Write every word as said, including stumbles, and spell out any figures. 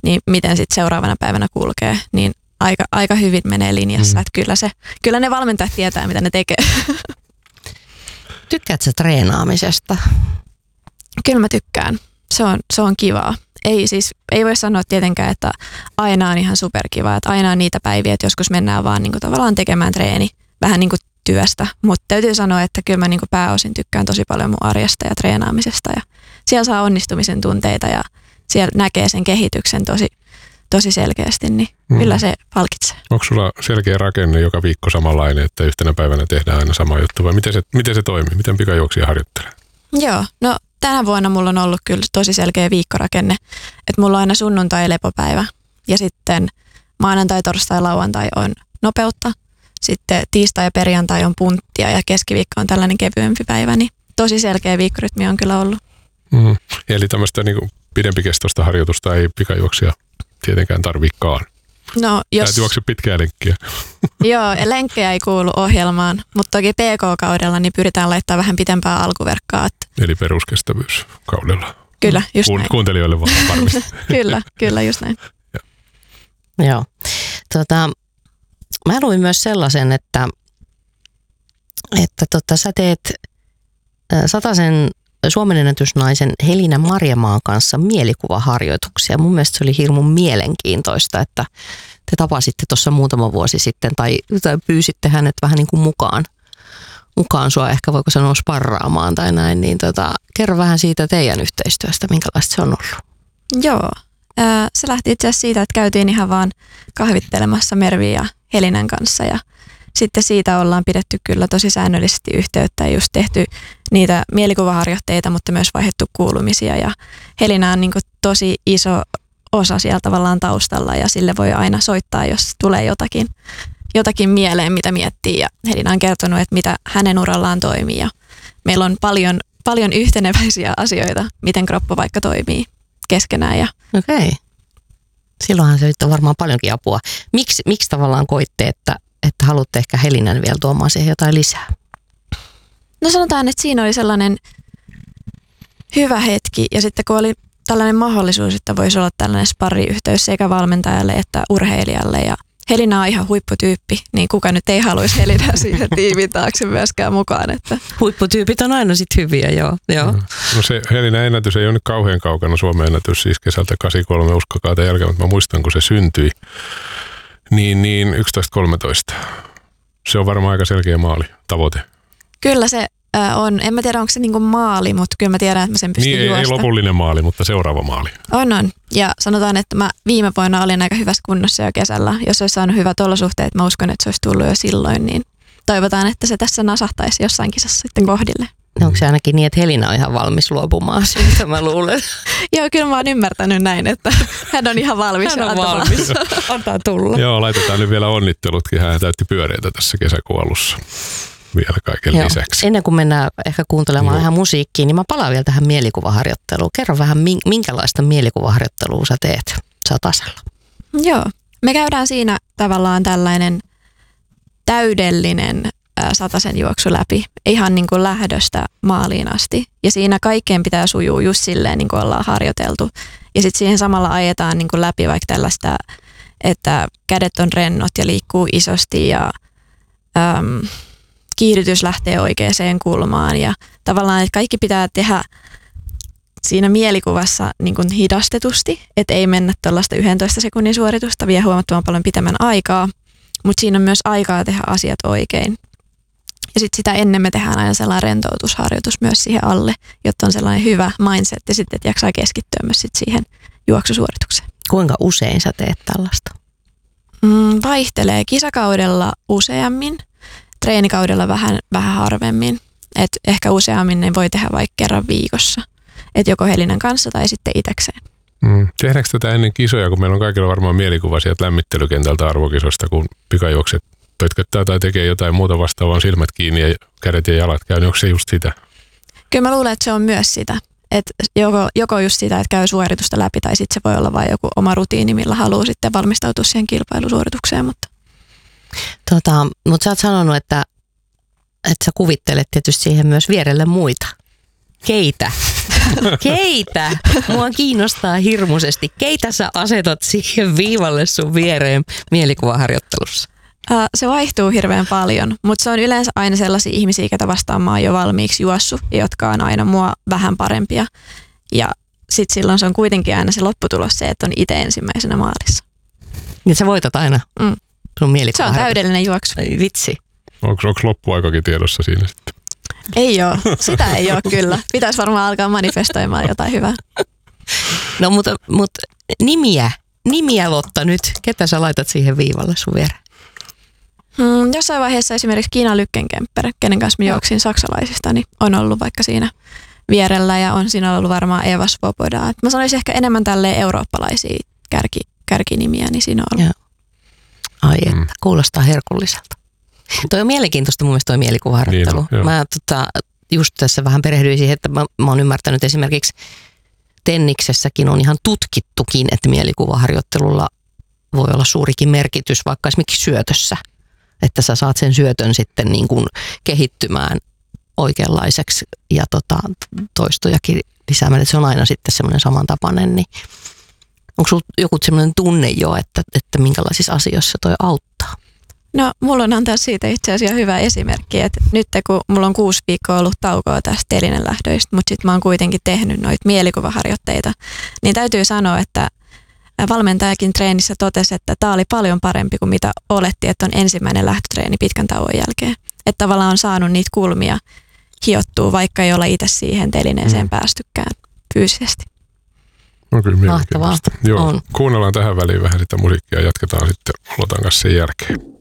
niin miten sitten seuraavana päivänä kulkee, niin aika, aika hyvin menee linjassa. Mm. Että kyllä, se, kyllä ne valmentajat tietää, mitä ne tekee. Tykkäätkö sä treenaamisesta? Kyllä mä tykkään. Se on, se on kivaa. Ei, siis, ei voi sanoa tietenkään, että aina on ihan superkivaa. Että aina on niitä päiviä, että joskus mennään vaan niin kuin tavallaan tekemään treeni vähän niin kuin työstä. Mutta täytyy sanoa, että kyllä mä niin kuin pääosin tykkään tosi paljon mun arjesta ja treenaamisesta. Ja siellä saa onnistumisen tunteita ja siellä näkee sen kehityksen tosi, tosi selkeästi, niin mm. kyllä se palkitsee. Onko sulla selkeä rakenne joka viikko samanlainen, että yhtenä päivänä tehdään aina sama juttu vai miten se, miten se toimii? Miten pikajuoksija harjoittelee? Joo, no tänä vuonna mulla on ollut kyllä tosi selkeä viikkorakenne, että mulla on aina sunnuntai lepopäivä ja sitten maanantai, torstai, lauantai on nopeutta, sitten tiistai ja perjantai on punttia ja keskiviikko on tällainen kevyempi päivä, niin tosi selkeä viikkorytmi on kyllä ollut. Mm. Eli tämmöistä niin kuin pidempikestoista harjoitusta ei pikajuoksija tietenkään tarvikaan. No, jos... Täytyy juokse pitkää lenkkiä. Joo, ja lenkkejä ei kuulu ohjelmaan, mutta toki P K-kaudella niin pyritään laittamaan vähän pitempää alkuverkkaa. Eli peruskestävyys kaudella. Kyllä, just Kuun, näin. Kuuntelijoille vaan varmasti. Kyllä, kyllä, just näin. Ja. Joo. Tota, mä luin myös sellaisen, että, että tota, sä teet Satasen Suomen ennätysnaisen Helina Marjamaan kanssa mielikuvaharjoituksia. Mun mielestä se oli hirmun mielenkiintoista, että te tapasitte tuossa muutama vuosi sitten tai, tai pyysitte hänet vähän niin kuin mukaan, mukaan sua ehkä voiko sanoa sparraamaan tai näin. Niin tota, kerro vähän siitä teidän yhteistyöstä, minkälaista se on ollut. Joo, se lähti itse asiassa siitä, että käytiin ihan vaan kahvittelemassa Mervi ja Helinan kanssa ja sitten siitä ollaan pidetty kyllä tosi säännöllisesti yhteyttä ja just tehty niitä mielikuvaharjoitteita, mutta myös vaihdettu kuulumisia. Ja Helina on niin kuin tosi iso osa siellä tavallaan taustalla ja sille voi aina soittaa, jos tulee jotakin, jotakin mieleen, mitä miettii. Ja Helina on kertonut, että mitä hänen urallaan toimii. Ja meillä on paljon, paljon yhteneväisiä asioita, miten kroppa vaikka toimii keskenään. Ja okei. Silloinhan se nyt on varmaan paljonkin apua. Miksi, miksi tavallaan koitte, että että haluatte ehkä Helinan vielä tuomaan siihen jotain lisää? No sanotaan, että siinä oli sellainen hyvä hetki ja sitten kun oli tällainen mahdollisuus, että voisi olla tällainen sparriyhteys sekä valmentajalle että urheilijalle ja Helina on ihan huipputyyppi, niin kuka nyt ei haluaisi Helinaa siihen tiimin taakse myöskään mukaan. Että. Huipputyypit on aina sitten hyviä, joo. joo. No se Helinan ennätys ei ole nyt kauhean kaukana, Suomen ennätys siis kesältä kahdeksankymmentäkolme, uskokaa tämän jälkeen, mutta mä muistan kun se syntyi. Niin, niin yksitoista kolmetoista. Se on varmaan aika selkeä maali, tavoite. Kyllä se äh, on. En mä tiedä, onko se niinku maali, mutta kyllä mä tiedän, että mä sen pystyn niin, juosta. Ei lopullinen maali, mutta seuraava maali. On, on. Ja sanotaan, että mä viime vuonna olin aika hyvässä kunnossa jo kesällä. Jos olisi saanut hyvät olosuhteet, mä uskon, että se olisi tullut jo silloin. Niin toivotaan, että se tässä nasahtaisi jossain kisassa sitten kohdille. No onko se ainakin niin, että Helina on ihan valmis luopumaan siitä, mä luulen? Joo, kyllä mä oon ymmärtänyt näin, että hän on ihan valmis. Hän on valmis. Antaa tulla. Joo, laitetaan nyt vielä onnittelutkin. Hän täytti pyöreitä tässä kesäkuun alussa vielä kaiken Joo. lisäksi. Ennen kuin mennään ehkä kuuntelemaan Joo. ihan musiikkiin, niin mä palaan vielä tähän mielikuvaharjoitteluun. Kerro vähän, minkälaista mielikuvaharjoittelua sä teet Satasella? Joo, me käydään siinä tavallaan tällainen täydellinen Satasen juoksu läpi, ihan niin kuin lähdöstä maaliin asti. Ja siinä kaikkeen pitää sujua just silleen, niin kuin ollaan harjoiteltu. Ja sitten siihen samalla ajetaan niin kuin läpi vaikka tällaista, että kädet on rennot ja liikkuu isosti ja äm, kiihdytys lähtee oikeaan kulmaan. Ja tavallaan, että kaikki pitää tehdä siinä mielikuvassa niin kuin hidastetusti, että ei mennä tuollaista yhdentoista sekunnin suoritusta, vie huomattavan paljon pitemmän aikaa. Mutta siinä on myös aikaa tehdä asiat oikein. Ja sitten sitä ennen me tehdään aina sellainen rentoutusharjoitus myös siihen alle, jotta on sellainen hyvä mindset ja sitten, että jaksaa keskittyä myös sit siihen juoksusuoritukseen. Kuinka usein sä teet tällaista? Mm, vaihtelee kisakaudella useammin, treenikaudella vähän, vähän harvemmin. Et ehkä useammin ne voi tehdä vaikka kerran viikossa, että joko Helinan kanssa tai sitten itsekseen. Mm. Tehdäänkö tätä ennen kisoja, kun meillä on kaikilla varmaan mielikuva sieltä lämmittelykentältä arvokisoista, kun pikajuokset pötköttää tai tekee jotain muuta vastaavaa, silmät kiinni ja kädet ja jalat käy, niin onko se just sitä? Kyllä mä luulen, että se on myös sitä. Että joko, joko just sitä, että käy suoritusta läpi tai sitten se voi olla vain joku oma rutiini, millä haluaa sitten valmistautua siihen kilpailusuoritukseen. Mutta tota, mutta sä oot sanonut, että, että sä kuvittelet tietysti siihen myös vierelle muita. Keitä? Keitä? Mua kiinnostaa hirmuisesti. Keitä sä asetat siihen viivalle sun viereen mielikuvaharjoittelussa? Uh, se vaihtuu hirveän paljon, mutta se on yleensä aina sellaisia ihmisiä, ketä vastaan mä oon jo valmiiksi juossut, jotka on aina mua vähän parempia. Ja sitten silloin se on kuitenkin aina se lopputulos se, että on itse ensimmäisenä maalissa. Niin sä voitat aina mm. sun mielikuvaharjoittelussa. Se on täydellinen juoksu. Ai vitsi. Onko, onko loppuaikakin tiedossa siinä sitten? Ei ole. Sitä ei ole kyllä. Pitäisi varmaan alkaa manifestoimaan jotain hyvää. No mutta, mutta nimiä, nimiä Lotta nyt. Ketä sä laitat siihen viivalle sun viereen? Hmm, jossain vaiheessa esimerkiksi Kiina Lykkenkemper, kenen kanssa mä juoksin saksalaisista, niin on ollut vaikka siinä vierellä ja on siinä ollut varmaan Eva Svoboda. Et mä sanoisin ehkä enemmän tälleen eurooppalaisia kärki, kärkinimiä, niin siinä on ollut. Joo. Ai että, mm. kuulostaa herkulliselta. Toi on mielenkiintoista mun mielestä toi mielikuvaharjoittelu. Niin, mä tota, just tässä vähän perehdyin siihen, että mä, mä oon ymmärtänyt esimerkiksi tenniksessäkin on ihan tutkittukin, että mielikuvaharjoittelulla voi olla suurikin merkitys vaikka esimerkiksi syötössä. Että sä saat sen syötön sitten niin kuin kehittymään oikeanlaiseksi ja tota, toistojakin lisäämään, että se on aina sitten semmoinen samantapainen. Niin onko sulla joku semmoinen tunne jo, että, että minkälaisissa asioissa toi auttaa? No mulla on antaa siitä itse asiassa hyvä esimerkki, että nyt kun mulla on kuusi viikkoa ollut taukoa tästä telinelähdöistä, mutta sitten mä oon kuitenkin tehnyt noita mielikuvaharjoitteita, niin täytyy sanoa, että valmentajakin treenissä totesi, että tämä oli paljon parempi kuin mitä oletti, että on ensimmäinen lähtötreeni pitkän tauon jälkeen. Että tavallaan on saanut niitä kulmia hiottua, vaikka ei olla itse siihen telineeseen mm. päästykään fyysisesti. On kyllä mahtavaa. Joo, on. Kuunnellaan tähän väliin vähän sitä musiikkia ja jatketaan sitten Lotan kanssa sen jälkeen.